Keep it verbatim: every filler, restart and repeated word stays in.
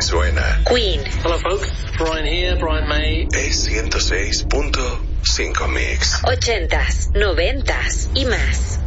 suena. Queen. Hello folks, Brian here, Brian May. Es ciento seis punto cinco Mix. Ochentas, noventas y más.